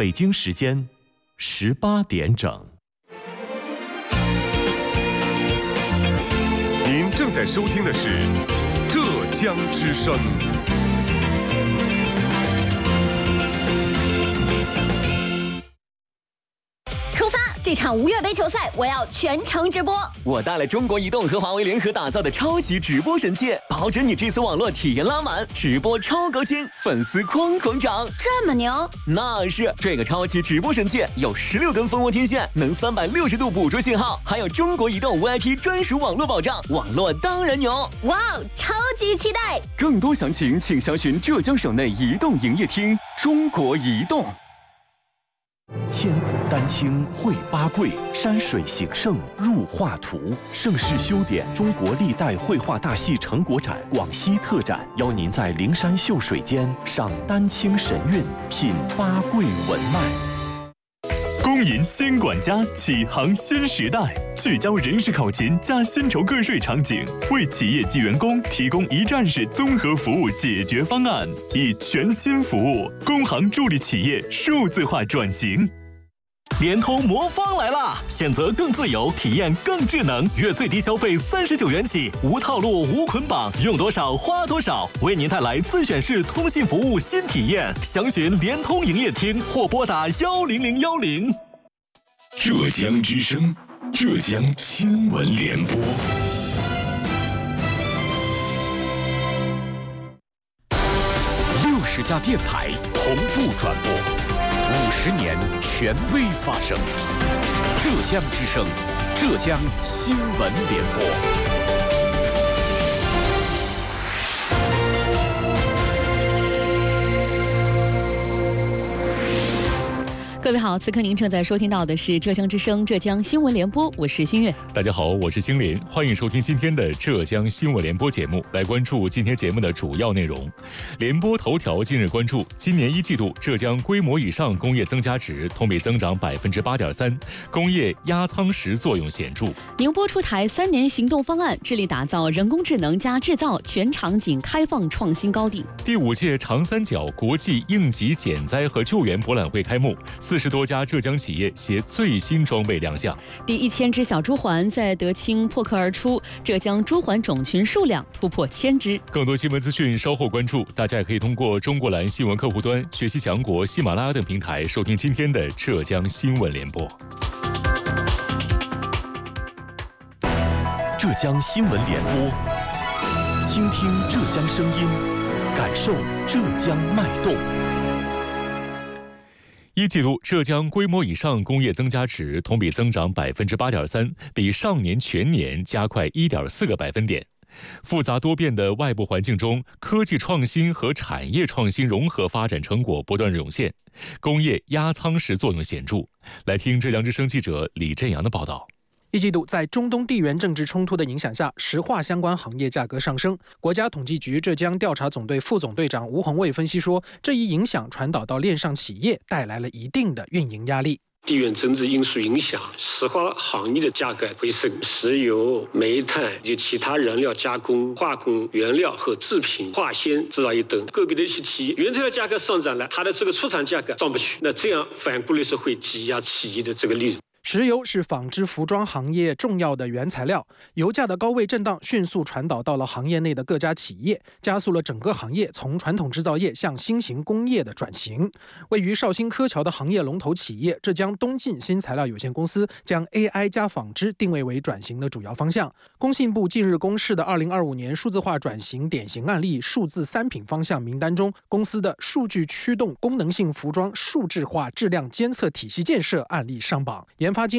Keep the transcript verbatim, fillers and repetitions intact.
北京时间十八点整。 您正在收听的是浙江之声。 出发！这场无越杯球赛，我要全程直播。 我带了中国移动和华为联合打造的超级直播神器，保准你这次网络体验拉满，直播超高清，粉丝哐哐涨。 这么牛？ 那是，这个超级直播神器有十六根蜂窝天线，能三百六十度捕捉信号，还有中国移动 V I P 专属网络保障，网络当然牛。 哇哦，超级期待！ 更多详情请详询浙江省内移动营业厅。中国移动。 千古丹青绘八桂，山水形胜入画图。盛世修典中国历代绘画大戏成果展广西特展，邀您在灵山秀水间赏丹青神韵，品八桂文脉。 公银新管家启航新时代，聚焦人事考勤加薪酬个税场景，为企业及员工提供一站式综合服务解决方案，以全新服务，工行助力企业数字化转型。 联通魔方来啦！选择更自由，体验更智能，月最低消费三十九元起，无套路无捆绑，用多少花多少，为您带来自选式通信服务新体验。详询联通营业厅或拨打幺零零幺零。 浙江之声，浙江新闻联播。 六十家电台同步转播。五十年权威发声，浙江之声，浙江新闻联播。 各位好，此刻您正在收听到的是浙江之声浙江新闻联播，我是新月。 大家好，我是星林，欢迎收听今天的浙江新闻联播节目。来关注今天节目的主要内容。联播头条近日关注，今年一季度浙江规模以上工业增加值同比增长百分之八点三，工业压舱石作用显著。 宁波出台三年行动方案，致力打造人工智能加制造全场景开放创新高地。 第五届长三角国际应急减灾和救援博览会开幕。四十多家浙江企业携最新装备亮相。 第一千只小猪环在德清破壳而出，浙江猪环种群数量突破千只。 更多新闻资讯稍后关注，大家也可以通过中国蓝新闻客户端、学习强国、喜马拉雅等平台收听今天的浙江新闻联播。 浙江新闻联播，倾听浙江声音，感受浙江脉动。 一季度，浙江规模以上工业增加值同比增长百分之八点三，比上年全年加快一点四个百分点。复杂多变的外部环境中，科技创新和产业创新融合发展成果不断涌现，工业压舱石作用显著。来听浙江之声记者李振阳的报道。 一季度，在中东地缘政治冲突的影响下，石化相关行业价格上升。国家统计局浙江调查总队副总队长吴宏卫分析说，这一影响传导到链上企业，带来了一定的运营压力。 地缘政治因素影响，石化行业的价格回升，石油、煤炭以及其他燃料加工、化工原料和制品、化纤制造业等个别的一些企业，原材料价格上涨了，它的这个出厂价格上不去，那这样反过来是会挤压企业的这个利润。 石油是纺织服装行业重要的原材料，油价的高位震荡迅速传导到了行业内的各家企业，加速了整个行业从传统制造业向新型工业的转型。位于绍兴柯桥的行业龙头企业浙江东晋新材料有限公司将 A I 加纺织定位为转型的主要方向。工信部近日公示的二零二五年数字化转型典型案例数字三品方向名单中，公司的数据驱动功能性服装数字化质量监测体系建设案例上榜。研发经